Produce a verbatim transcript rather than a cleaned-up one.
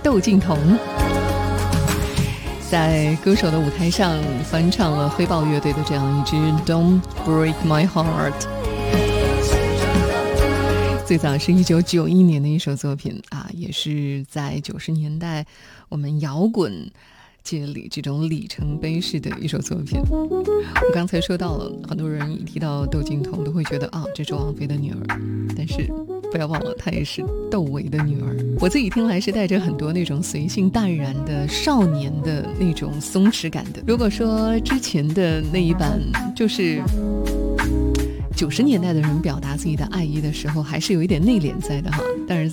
窦靖童在歌手的舞台上翻唱了黑豹乐队的这样一支 Don't Break My Heart， 最早是一九九一年的一首作品啊，也是在九十年代我们摇滚界里这种里程碑式的一首作品。我刚才说到了，很多人一提到窦靖童都会觉得啊，这是王菲的女儿，但是不要忘了她也是窦唯的女儿。我自己听来是带着很多那种随性淡然的少年的那种松弛感的。如果说之前的那一版就是九十年代的人表达自己的爱意的时候还是有一点内敛在的哈，但是